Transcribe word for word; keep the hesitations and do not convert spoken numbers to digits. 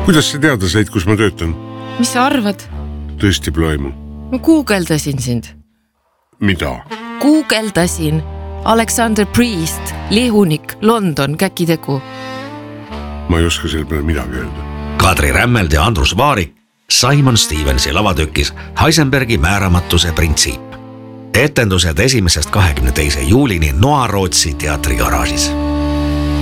Kuidas sa teada said, kus ma töötan? Mis sa arvad? Tõesti pole aimu. Ma guugeldasin sind. Mida? Guugeldasin. Alexander Priest, Lihunik, London, käkitegu. Ma ei oska selle peale midagi öelda. Kadri Rämmeld ja Andrus Vaarik Simon Stevensi lavatükis Heisenbergi määramatuse printsiip. Etendused esimesest kahekümne teise juulini Noa Rootsi teatri garaažis.